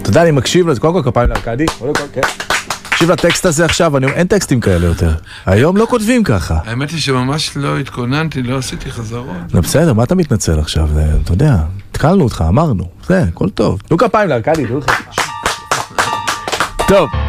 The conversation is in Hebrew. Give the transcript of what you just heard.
אתה יודע, אני מקשיב לזה, קודם כל כפיים לארקדי, תקשיב לטקסט הזה עכשיו, אין טקסטים כאלה יותר. היום לא כותבים ככה. האמת היא שממש לא התכוננתי, לא עשיתי חזרות. זה בסדר, מה אתה מתנצל עכשיו? אתה יודע, התחלנו אותך, אמרנו. זה, הכל טוב. תנו כפיים לארקדי, תנו לך. טוב.